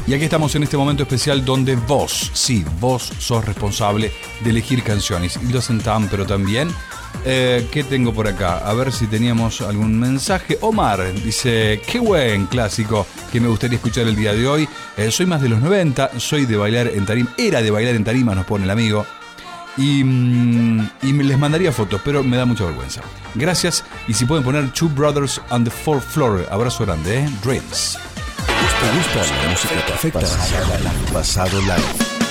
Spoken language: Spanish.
Y aquí estamos en este momento especial donde vos, sí, vos sos responsable de elegir canciones. Y lo hacen tan, pero también. ¿Qué tengo por acá? A ver si teníamos algún mensaje. Omar dice, qué buen clásico que me gustaría escuchar el día de hoy. Soy más de los 90, soy de bailar en tarima. Era de bailar en tarima, nos pone el amigo. Y me les mandaría fotos, pero me da mucha vergüenza. Gracias. Y si pueden poner Two Brothers on the Fourth Floor. Abrazo grande, Dreams. ¿Te gusta la música perfecta? Pasado live.